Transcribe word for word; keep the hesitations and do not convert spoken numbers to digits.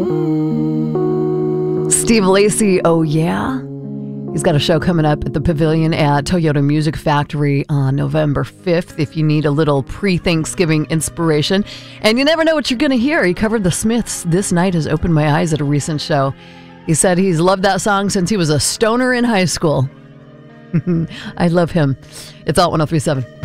Steve Lacy, oh yeah? He's got a show coming up at the Pavilion at Toyota Music Factory on November fifth if you need a little pre-Thanksgiving inspiration. And you never know what you're going to hear. He covered the Smiths. This Night Has Opened My Eyes at a recent show. He said he's loved that song since he was a stoner in high school. I love him. It's Alt one oh three point seven.